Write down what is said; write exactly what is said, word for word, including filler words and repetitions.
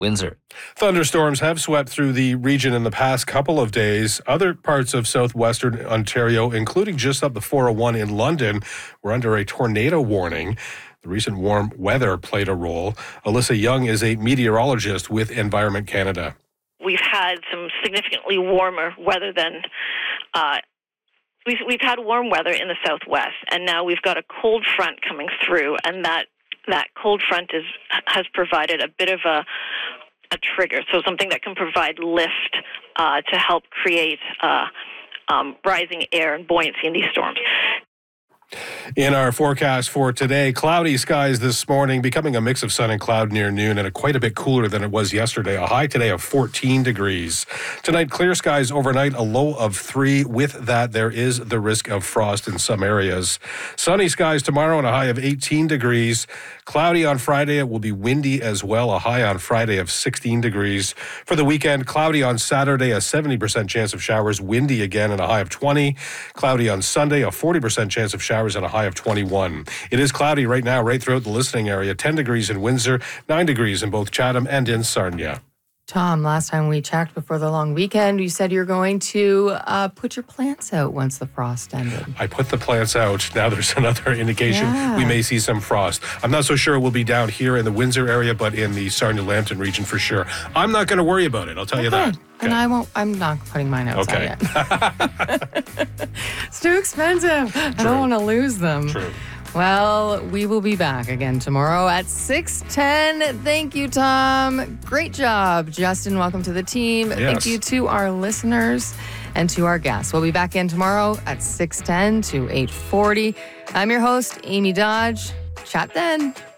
Windsor. Thunderstorms have swept through the region in the past couple of days. Other parts of southwestern Ontario, including just up the four oh one in London, were under a tornado warning. The recent warm weather played a role. Alyssa Young is a meteorologist with Environment Canada. We've had some significantly warmer weather than uh, we've, we've had warm weather in the southwest, and now we've got a cold front coming through, and that that cold front is has provided a bit of a a trigger, so something that can provide lift uh, to help create uh, um, rising air and buoyancy in these storms. In our forecast for today, cloudy skies this morning, becoming a mix of sun and cloud near noon, and a quite a bit cooler than it was yesterday. A high today of fourteen degrees. Tonight, clear skies overnight, a low of three. With that, there is the risk of frost in some areas. Sunny skies tomorrow and a high of eighteen degrees. Cloudy on Friday. It will be windy as well. A high on Friday of sixteen degrees. For the weekend, cloudy on Saturday, a seventy percent chance of showers. Windy again and a high of twenty. Cloudy on Sunday, a forty percent chance of showers and a high of twenty-one. It is cloudy right now right throughout the listening area. ten degrees in Windsor, nine degrees in both Chatham and in Sarnia. Tom, last time we checked before the long weekend, you said you're going to uh, put your plants out once the frost ended. I put the plants out. Now there's another indication Yeah. we may see some frost. I'm not so sure it will be down here in the Windsor area, but in the Sarnia-Lambton region for sure. I'm not going to worry about it. I'll tell you that. And I won't, I'm not putting mine outside Okay. yet. It's too expensive. I True. don't want to lose them. True. Well, we will be back again tomorrow at six ten. Thank you, Tom. Great job. Justin, welcome to the team. Yes. Thank you to our listeners and to our guests. We'll be back in tomorrow at six ten to eight forty. I'm your host, Amy Dodge. Chat then.